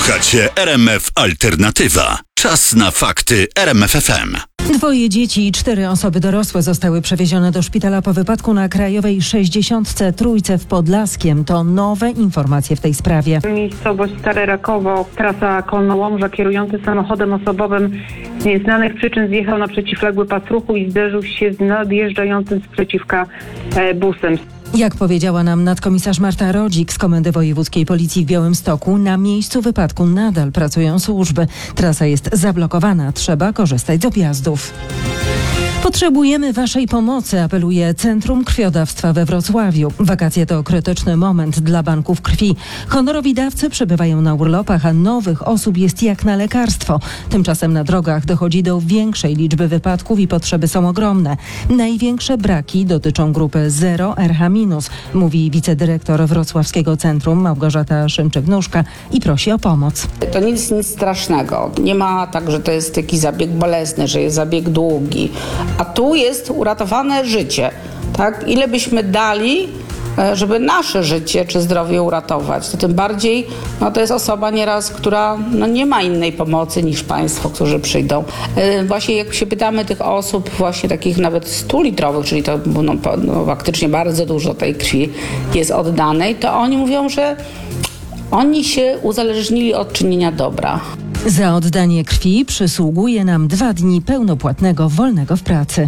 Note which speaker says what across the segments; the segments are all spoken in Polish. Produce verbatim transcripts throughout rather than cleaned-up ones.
Speaker 1: Słuchacie R M F Alternatywa. Czas na fakty R M F F M.
Speaker 2: Dwoje dzieci i cztery osoby dorosłe zostały przewiezione do szpitala po wypadku na Krajowej sześćdziesiątce Trójce w Podlaskiem. To nowe informacje w tej sprawie.
Speaker 3: Miejscowość Stare Rakowo, trasa Kolno-Łomża. Kierujący samochodem osobowym z nieznanych przyczyn zjechał na przeciwległy pas ruchu i zderzył się z nadjeżdżającym sprzeciwka e, busem.
Speaker 2: Jak powiedziała nam nadkomisarz Marta Rodzik z Komendy Wojewódzkiej Policji w Białymstoku, na miejscu wypadku nadal pracują służby. Trasa jest zablokowana, trzeba korzystać z objazdów. Potrzebujemy Waszej pomocy, apeluje Centrum Krwiodawstwa we Wrocławiu. Wakacje to krytyczny moment dla banków krwi. Honorowi dawcy przebywają na urlopach, a nowych osób jest jak na lekarstwo. Tymczasem na drogach dochodzi do większej liczby wypadków i potrzeby są ogromne. Największe braki dotyczą grupy zero R H minus, mówi wicedyrektor Wrocławskiego Centrum Małgorzata Szymczyk-Nóżka i prosi o pomoc.
Speaker 4: To nic, nic strasznego. Nie ma tak, że to jest jakiś zabieg bolesny, że jest zabieg długi. A tu jest uratowane życie, tak? Ile byśmy dali, żeby nasze życie czy zdrowie uratować, to tym bardziej no to jest osoba nieraz, która no nie ma innej pomocy niż państwo, którzy przyjdą. Właśnie jak się pytamy tych osób właśnie takich nawet stu litrowych, czyli to no, no, faktycznie bardzo dużo tej krwi jest oddanej, to oni mówią, że oni się uzależnili od czynienia dobra.
Speaker 2: Za oddanie krwi przysługuje nam dwa dni pełnopłatnego wolnego w pracy.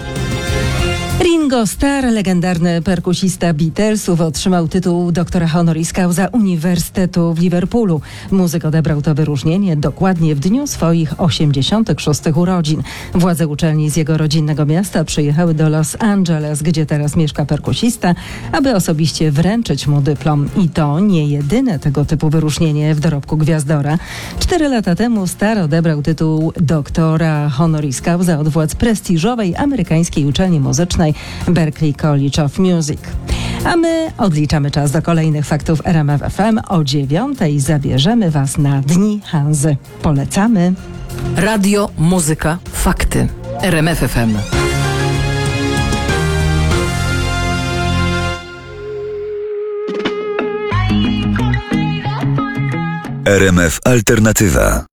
Speaker 2: Ringo Starr, legendarny perkusista Beatlesów, otrzymał tytuł doktora honoris causa Uniwersytetu w Liverpoolu. Muzyk odebrał to wyróżnienie dokładnie w dniu swoich osiemdziesiątych szóstych urodzin. Władze uczelni z jego rodzinnego miasta przyjechały do Los Angeles, gdzie teraz mieszka perkusista, aby osobiście wręczyć mu dyplom. I to nie jedyne tego typu wyróżnienie w dorobku gwiazdora. Cztery lata temu Starr odebrał tytuł doktora honoris causa od władz prestiżowej amerykańskiej uczelni muzycznej Berklee College of Music. A my odliczamy czas do kolejnych faktów R M F F M. O dziewiątej zabierzemy Was na Dni Hanzy. Polecamy.
Speaker 5: Radio, muzyka, fakty. R M F F M.
Speaker 1: R M F Alternatywa.